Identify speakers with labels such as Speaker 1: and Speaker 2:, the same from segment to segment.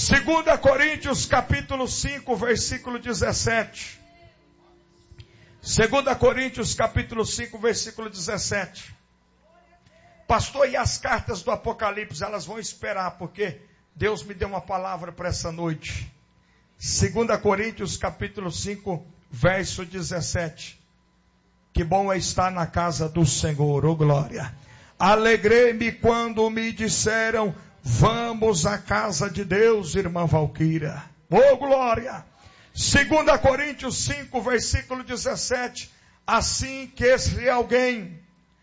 Speaker 1: 2 Coríntios capítulo 5, versículo 17. 2 Coríntios capítulo 5, versículo 17. Pastor, e as cartas do Apocalipse, elas vão esperar, porque Deus me deu uma palavra para essa noite. 2 Coríntios capítulo 5, verso 17. Que bom é estar na casa do Senhor, ô glória. Alegrei-me quando me disseram, vamos à casa de Deus, irmã Valquíria. Ô glória. 2 Coríntios 5, versículo 17. Assim que se alguém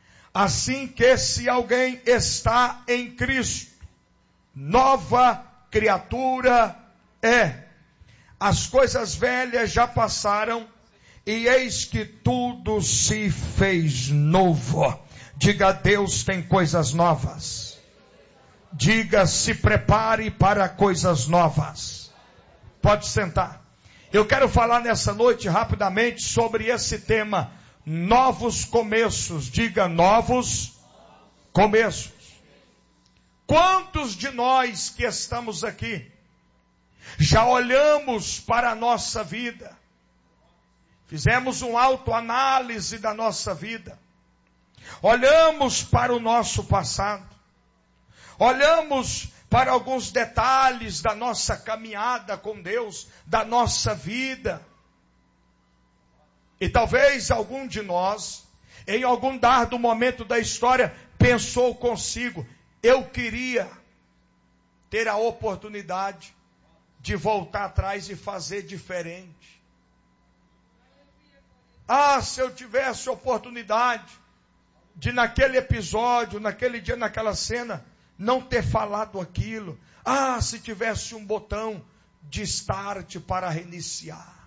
Speaker 1: está em Cristo, nova criatura é. As coisas velhas já passaram, e eis que tudo se fez novo. Diga, Deus tem coisas novas. Diga, se prepare para coisas novas. Pode sentar. Eu quero falar nessa noite rapidamente sobre esse tema, novos começos. Diga, novos começos. Quantos de nós que estamos aqui já olhamos para a nossa vida, fizemos uma autoanálise da nossa vida, olhamos para o nosso passado, olhamos para alguns detalhes da nossa caminhada com Deus, da nossa vida. E talvez algum de nós, em algum dado momento da história, pensou consigo, eu queria ter a oportunidade de voltar atrás e fazer diferente. Ah, se eu tivesse oportunidade de naquele episódio, naquele dia, naquela cena, não ter falado aquilo. Ah, se tivesse um botão de start para reiniciar.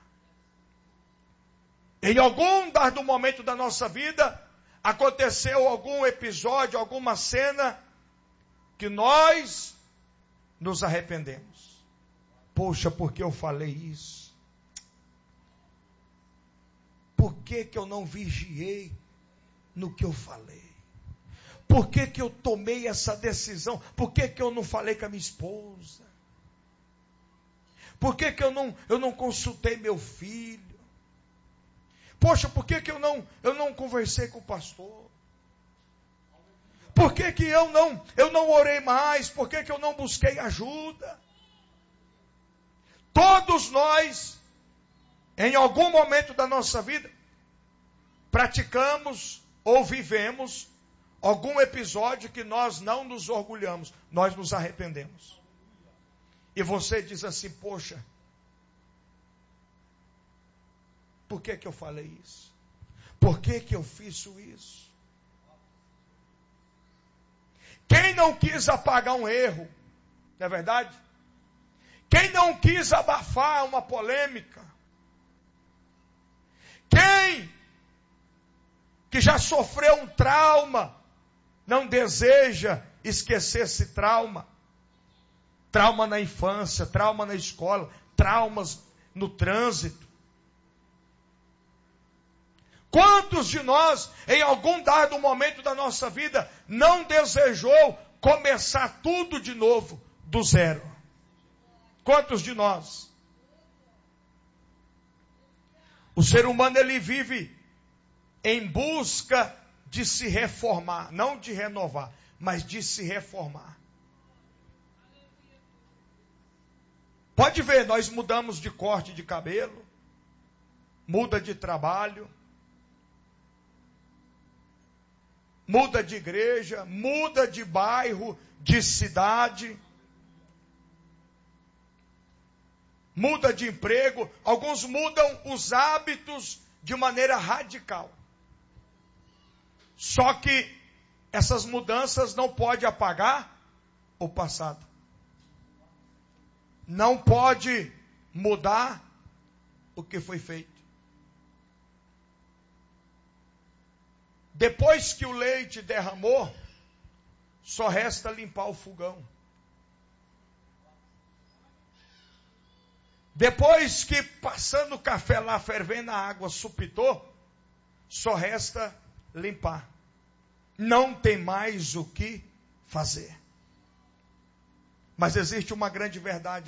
Speaker 1: Em algum dado momento da nossa vida, aconteceu algum episódio, alguma cena, que nós nos arrependemos. Poxa, por que eu falei isso? Por que eu não vigiei no que eu falei? Por que eu tomei essa decisão? Por que eu não falei com a minha esposa? Por que eu não consultei meu filho? Poxa, por que eu não conversei com o pastor? Por que eu não orei mais? Por que eu não busquei ajuda? Todos nós, em algum momento da nossa vida, praticamos ou vivemos algum episódio que nós não nos orgulhamos, nós nos arrependemos. E você diz assim, poxa, por que eu falei isso? Por que eu fiz isso? Quem não quis apagar um erro, não é verdade? Quem não quis abafar uma polêmica? Quem que já sofreu um trauma, não deseja esquecer esse trauma? Trauma na infância, trauma na escola, traumas no trânsito. Quantos de nós, em algum dado momento da nossa vida, não desejou começar tudo de novo, do zero? Quantos de nós? O ser humano, ele vive em busca de se reformar, não de renovar, mas de se reformar. Pode ver, nós mudamos de corte de cabelo, muda de trabalho, muda de igreja, muda de bairro, de cidade, muda de emprego, alguns mudam os hábitos de maneira radical. Só que essas mudanças não podem apagar o passado. Não pode mudar o que foi feito. Depois que o leite derramou, só resta limpar o fogão. Depois que passando o café lá, fervendo a água, supitou, só resta limpar. Não tem mais o que fazer. Mas existe uma grande verdade.